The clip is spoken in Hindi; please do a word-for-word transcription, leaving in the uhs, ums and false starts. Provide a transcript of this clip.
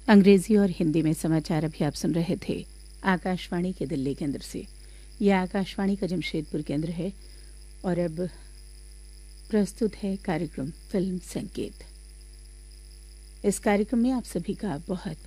अंग्रेजी और हिंदी में समाचार अभी आप सुन रहे थे आकाशवाणी के दिल्ली केंद्र से। यह आकाशवाणी का जमशेदपुर केंद्र है और अब प्रस्तुत है कार्यक्रम फिल्म संकेत। इस कार्यक्रम में आप सभी का बहुत